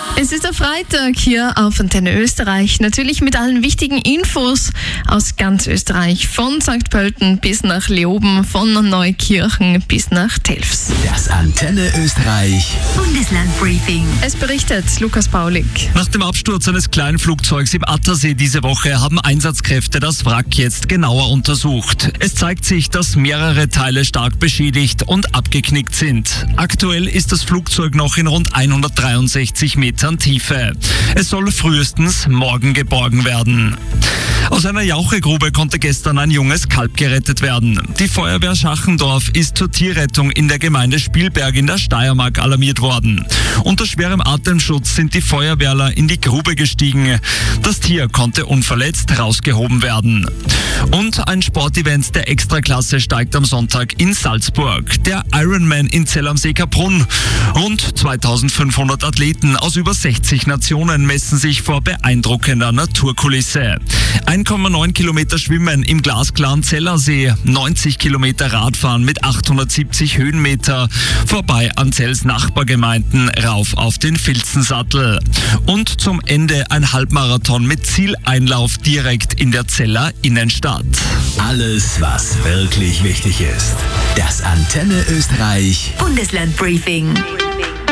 Es ist der Freitag hier auf Antenne Österreich, natürlich mit allen wichtigen Infos aus ganz Österreich, von St. Pölten bis nach Leoben, von Neukirchen bis nach Telfs. Das Antenne Österreich Bundeslandbriefing. Es berichtet Lukas Paulik. Nach dem Absturz eines kleinen Flugzeugs im Attersee diese Woche haben Einsatzkräfte das Wrack jetzt genauer untersucht. Es zeigt sich, dass mehrere Teile stark beschädigt und abgeknickt sind. Aktuell ist das Flugzeug noch in rund 163 Metern Tiefe. Es soll frühestens morgen geborgen werden. Aus einer Jauchegrube konnte gestern ein junges Kalb gerettet werden. Die Feuerwehr Schachendorf ist zur Tierrettung in der Gemeinde Spielberg in der Steiermark alarmiert worden. Unter schwerem Atemschutz sind die Feuerwehrler in die Grube gestiegen. Das Tier konnte unverletzt rausgehoben werden. Und ein Sportevent der Extraklasse steigt am Sonntag in Salzburg. Der Ironman in Zell am See-Kaprun. Rund 2500 Athleten aus über 60 Nationen messen sich vor beeindruckender Naturkulisse. 1,9 Kilometer Schwimmen im glasklaren Zellersee, 90 Kilometer Radfahren mit 870 Höhenmeter, vorbei an Zells Nachbargemeinden, rauf auf den Filzensattel. Und zum Ende ein Halbmarathon mit Zieleinlauf direkt in der Zeller Innenstadt. Alles, was wirklich wichtig ist. Das Antenne Österreich Bundeslandbriefing.